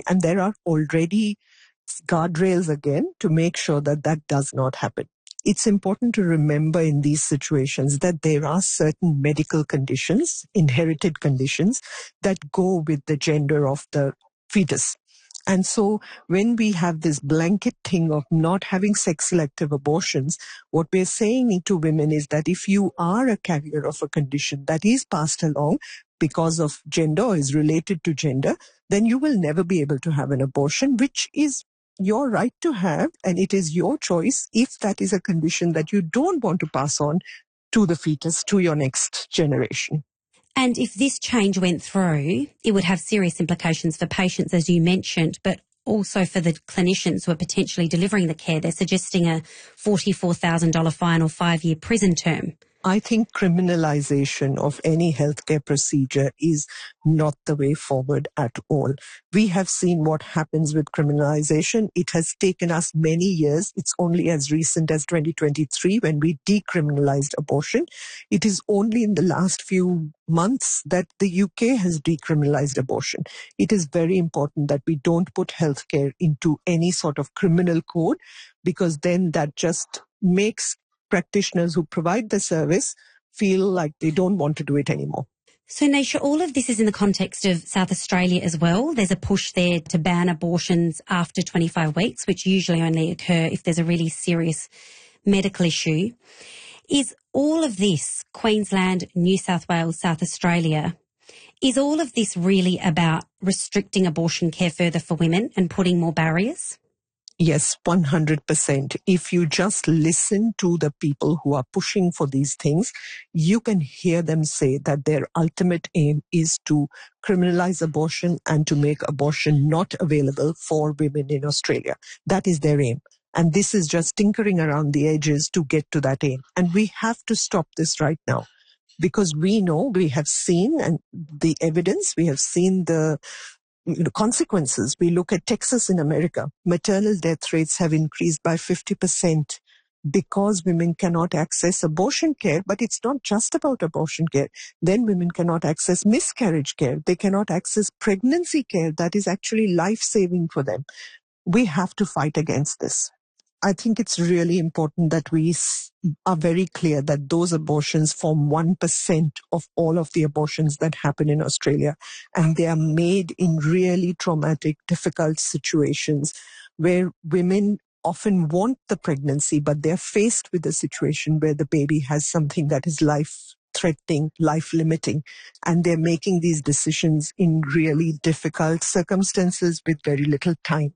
And there are already guardrails again to make sure that that does not happen. It's important to remember in these situations that there are certain medical conditions, inherited conditions, that go with the gender of the fetus. And so when we have this blanket thing of not having sex-selective abortions, what we're saying to women is that if you are a carrier of a condition that is passed along because of gender or is related to gender, then you will never be able to have an abortion, which is your right to have, and it is your choice if that is a condition that you don't want to pass on to the fetus, to your next generation. And if this change went through, it would have serious implications for patients, as you mentioned, but also for the clinicians who are potentially delivering the care. They're suggesting a $44,000 fine or 5-year prison term. I think criminalization of any healthcare procedure is not the way forward at all. We have seen what happens with criminalization. It has taken us many years. It's only as recent as 2023 when we decriminalized abortion. It is only in the last few months that the UK has decriminalized abortion. It is very important that we don't put healthcare into any sort of criminal code, because then that just makes practitioners who provide the service feel like they don't want to do it anymore. So, Naysha, all of this is in the context of South Australia as well. There's a push there to ban abortions after 25 weeks, which usually only occur if there's a really serious medical issue. Is all of this, Queensland, New South Wales, South Australia, is all of this really about restricting abortion care further for women and putting more barriers? Yes, 100%. If you just listen to the people who are pushing for these things, you can hear them say that their ultimate aim is to criminalize abortion and to make abortion not available for women in Australia. That is their aim. And this is just tinkering around the edges to get to that aim. And we have to stop this right now, because we know, we have seen and the evidence, we have seen the consequences. We look at Texas in America. Maternal death rates have increased by 50% because women cannot access abortion care. But it's not just about abortion care. Then women cannot access miscarriage care. They cannot access pregnancy care that is actually life-saving for them. We have to fight against this. I think it's really important that we are very clear that those abortions form 1% of all of the abortions that happen in Australia. And they are made in really traumatic, difficult situations where women often want the pregnancy, but they're faced with a situation where the baby has something that is life-threatening, life-limiting, and they're making these decisions in really difficult circumstances with very little time.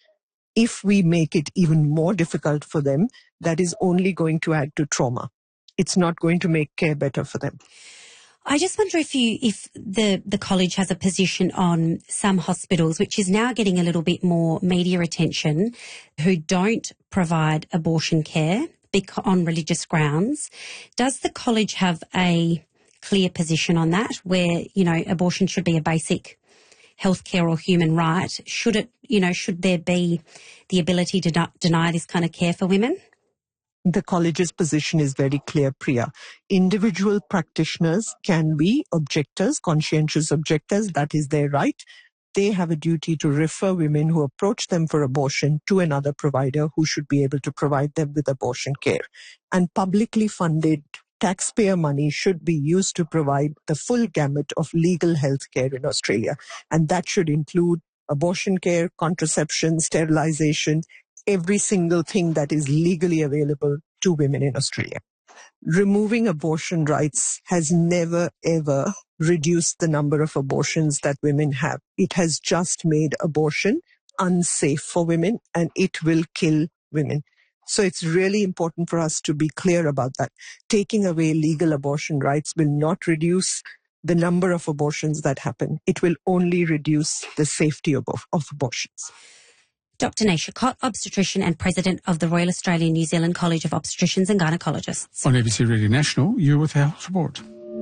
If we make it even more difficult for them, that is only going to add to trauma. It's not going to make care better for them. I just wonder if the college has a position on some hospitals, which is now getting a little bit more media attention, who don't provide abortion care on religious grounds. Does the college have a clear position on that, where, abortion should be a basic healthcare or human right? Should there be the ability to deny this kind of care for women? The college's position is very clear, Priya. Individual practitioners can be objectors, conscientious objectors. That is their right. They have a duty to refer women who approach them for abortion to another provider who should be able to provide them with abortion care. And publicly funded taxpayer money should be used to provide the full gamut of legal health care in Australia. And that should include abortion care, contraception, sterilization, every single thing that is legally available to women in Australia. Removing abortion rights has never, ever reduced the number of abortions that women have. It has just made abortion unsafe for women, and it will kill women. So it's really important for us to be clear about that. Taking away legal abortion rights will not reduce the number of abortions that happen. It will only reduce the safety of abortions. Dr. Naysha Cott, obstetrician and president of the Royal Australian New Zealand College of Obstetricians and Gynecologists. On ABC Radio National, you're with our health report.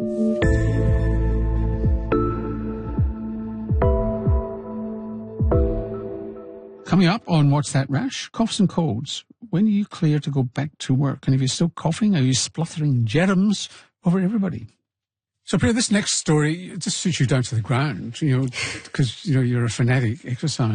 Coming up on What's That Rash? Coughs and colds. When are you clear to go back to work? And if you're still coughing, are you spluttering germs over everybody? So, Priya, this next story just suits you down to the ground, because, you're a fanatic exercise